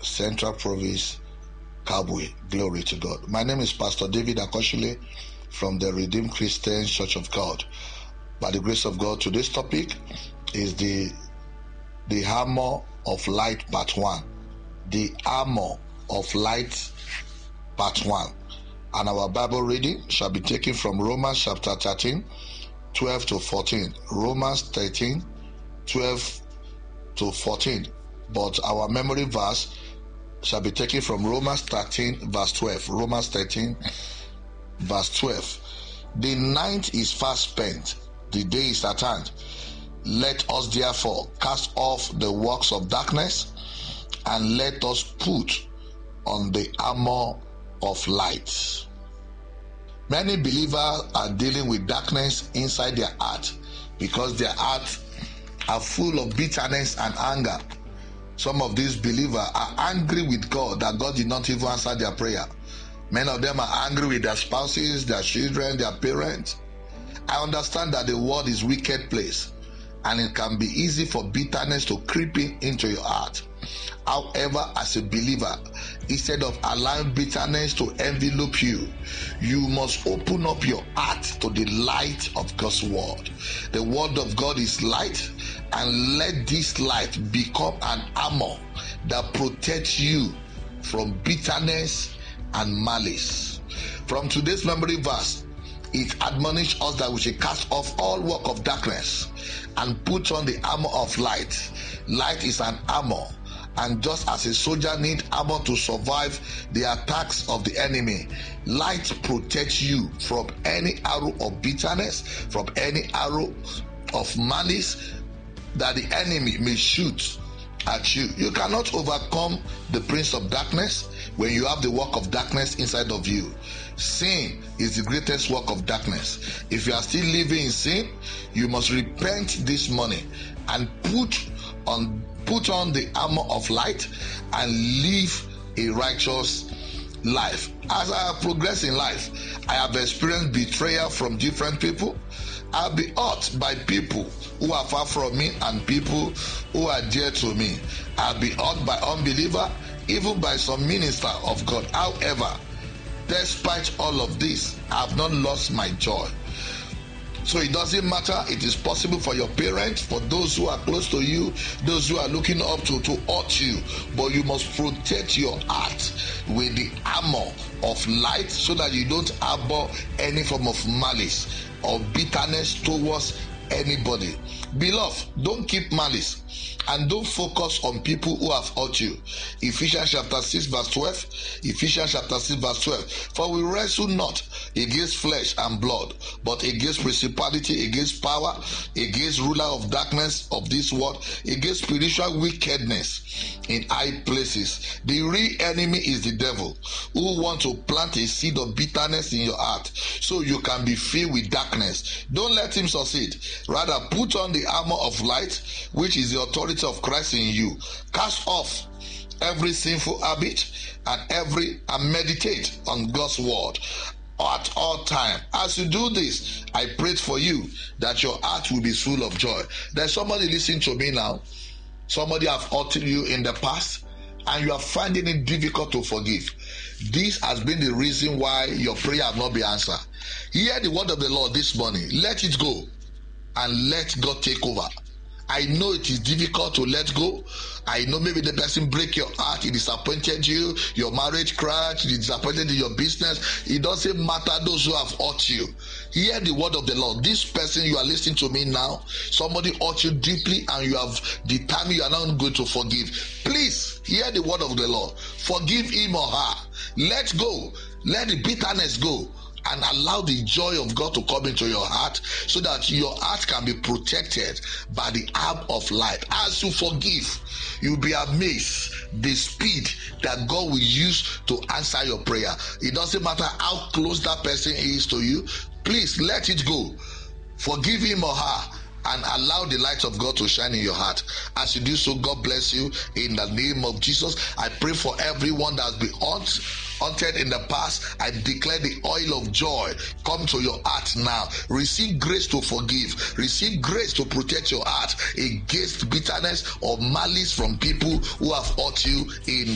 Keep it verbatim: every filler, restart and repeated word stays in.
Central Province, Kabwe. Glory to God. My name is Pastor David Akoshile from the Redeemed Christian Church of God. By the grace of God, today's topic is the the armor of light part one. The armor of light part one. And our Bible reading shall be taken from Romans chapter thirteen, twelve to fourteen. Romans thirteen, twelve to fourteen. But our memory verse shall be taken from Romans thirteen, verse twelve. Romans thirteen, verse twelve. The night is fast spent, the day is at hand. Let us therefore cast off the works of darkness, and let us put on the armor of light. Many believers are dealing with darkness inside their heart because their hearts are full of bitterness and anger. Some of these believers are angry with God that God did not even answer their prayer. Many of them are angry with their spouses, their children, their parents. I understand that the world is a wicked place, and it can be easy for bitterness to creep in into your heart. However, as a believer, instead of allowing bitterness to envelop you, you must open up your heart to the light of God's word. The word of God is light, and let this light become an armor that protects you from bitterness and malice. From today's memory verse, it admonishes us that we should cast off all work of darkness and put on the armor of light. Light is an armor, and just as a soldier needs armor to survive the attacks of the enemy, light protects you from any arrow of bitterness, from any arrow of malice that the enemy may shoot at you. You cannot overcome the prince of darkness when you have the work of darkness inside of you. Sin is the greatest work of darkness. If you are still living in sin, you must repent this morning and put on put on the armor of light and live a righteous life. As I have progressed in life, I have experienced betrayal from different people. I'll be hurt by people who are far from me and people who are dear to me. I'll be hurt by unbeliever, even by some minister of God. However, despite all of this, I have not lost my joy. So it doesn't matter. It is possible for your parents, for those who are close to you, those who are looking up to, to hurt you. But you must protect your heart with the armor of light so that you don't harbor any form of malice or bitterness towards anybody. Beloved, don't keep malice and don't focus on people who have hurt you. Ephesians chapter six verse twelve. Ephesians chapter six verse twelve. For we wrestle not against flesh and blood, but against principality, against power, against ruler of darkness of this world, against spiritual wickedness in high places. The real enemy is the devil, who wants to plant a seed of bitterness in your heart so you can be filled with darkness. Don't let him succeed. Rather, put on the armor of light, which is the authority of Christ in you. Cast off every sinful habit and every and meditate on God's word at all time. As you do this, I pray for you that your heart will be full of joy. There's somebody listening to me now. Somebody have hurt you in the past, and you are finding it difficult to forgive. This has been the reason why your prayer have not been answered. Hear the word of the Lord this morning. Let it go, and let God take over. I know it is difficult to let go. I know maybe the person break your heart, he disappointed you, your marriage crashed, he disappointed in your business. It doesn't matter those who have hurt you. Hear the word of the Lord. This person you are listening to me now, somebody hurt you deeply and you have determined you are not going to forgive. Please hear the word of the Lord. Forgive him or her. Let go. Let the bitterness go. And allow the joy of God to come into your heart so that your heart can be protected by the arm of light. As you forgive, you'll be amazed the speed that God will use to answer your prayer. It doesn't matter how close that person is to you. Please let it go. Forgive him or her and allow the light of God to shine in your heart. As you do so, God bless you in the name of Jesus. I pray for everyone that has been hurt, hunted in the past. I declare the oil of joy come to your heart now. Receive grace to forgive. Receive grace to protect your heart against bitterness or malice from people who have hurt you in